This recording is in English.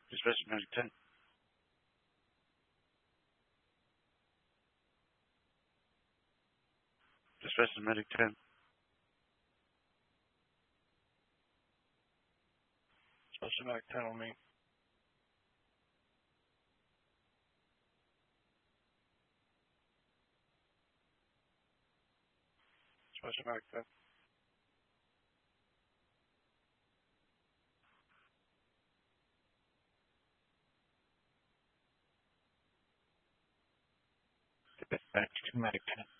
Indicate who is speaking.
Speaker 1: Dispatch medic 10. Dispatch medic 10.
Speaker 2: Dispatch medic 10 on me. Dispatch medic 10.
Speaker 1: Dispatch medic 10.